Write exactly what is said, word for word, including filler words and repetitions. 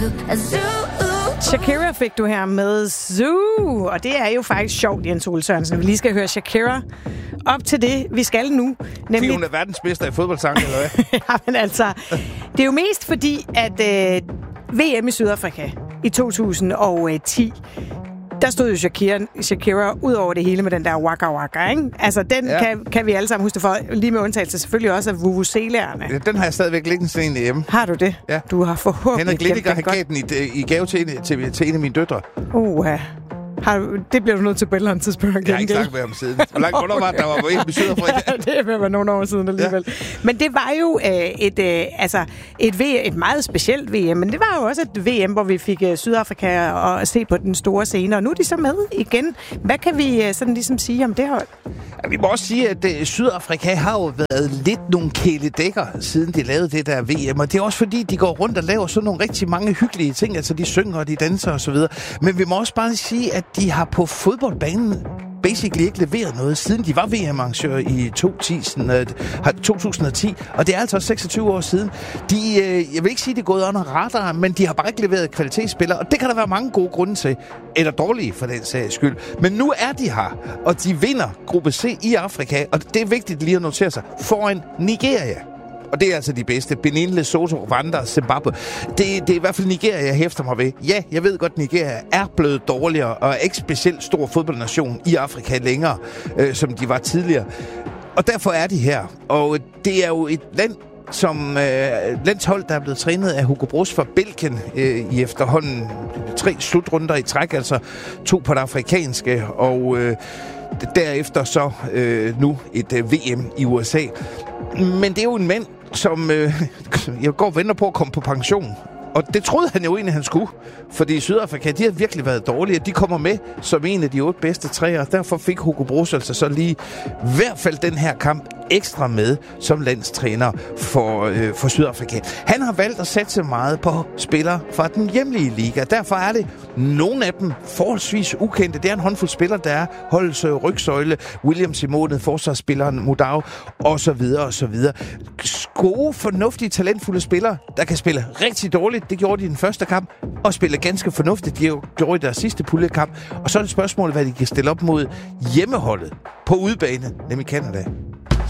Shakira fik du her med Zoo, og det er jo faktisk sjovt, Jens Ole Sørensen. Vi lige skal høre Shakira op til det, vi skal nu. Nemlig... Hun er verdens bedste i fodboldsang, eller hvad? Ja, men altså, det er jo mest fordi, at øh, V M i Sydafrika i to tusind og ti, der stod jo Shakira, Shakira ud over det hele med den der waka waka, ikke? Altså, den ja. kan, kan vi alle sammen huske for, lige med undtagelse selvfølgelig også af vuvuzelaerne. Ja, den har jeg stadigvæk liggende til en hjemme. Har du det? Ja. Du har forhåbentlig Henrik Glittiger, han gav den i, i gave til en, til, til en af mine døtre. Uh, har du, det bliver du nødt til på et eller andet tidspunkt. Jeg har ikke snakket med ham siden. Hvor langt hvornår var det, der var på en besøg fra ja, det vil være nogle år siden alligevel. Ja. Men det var jo øh, et, øh, altså et, v- et meget specielt V M, men det var jo også et V M, hvor vi fik øh, Sydafrika og se på den store scene, og nu er de så med igen. Hvad kan vi øh, sådan ligesom sige om det hold? Ja, vi må også sige, at øh, Sydafrika har jo været lidt nogle kæledækker, siden de lavede det der V M, og det er også fordi, de går rundt og laver sådan nogle rigtig mange hyggelige ting, altså de synger og de danser og så videre. Men vi må også bare sige, at de har på fodboldbanen basically ikke leveret noget, siden de var V M-arrangører i to tusind og ti, og det er altså seksogtyve år siden. De, øh, jeg vil ikke sige, at det er gået under radar, men de har bare ikke leveret kvalitetsspillere, og det kan der være mange gode grunde til, eller dårlige for den sags skyld. Men nu er de her, og de vinder gruppe C i Afrika, og det er vigtigt lige at notere sig, foran Nigeria. Og det er altså de bedste. Benin, Lesotho, Rwanda, Zimbabwe. Det, det er i hvert fald Nigeria, jeg hæfter mig ved. Ja, jeg ved godt, Nigeria er blevet dårligere, og er ikke specielt stor fodboldnation i Afrika længere, øh, som de var tidligere. Og derfor er de her. Og det er jo et land, som øh, landshold, der er blevet trænet af Hugo Broos fra Belgien øh, i efterhånden tre slutrunder i træk, altså to på det afrikanske, og øh, derefter så øh, nu et øh, V M i U S A. Men det er jo en mand, som øh, jeg går og venter på at komme på pension. Og det troede han jo egentlig, han skulle. Fordi Sydafrika, de har virkelig været dårlige. De kommer med som en af de otte bedste træer. Derfor fik Hugo Broos altså så lige i hvert fald den her kamp ekstra med som landstræner for, øh, for Sydafrika. Han har valgt at satse meget på spillere fra den hjemlige liga. Derfor er det nogle af dem forholdsvis ukendte. Det er en håndfuld spillere, der er holdets rygsøjle, William Simone, forsvarsspilleren Mudau, og så videre, og så videre. Gode, fornuftige, talentfulde spillere, der kan spille rigtig dårligt. Det gjorde de i den første kamp, og spille ganske fornuftigt. De gjorde i deres sidste puljekamp. Og så er det spørgsmålet, hvad de kan stille op mod hjemmeholdet på udebane, nemlig Canada.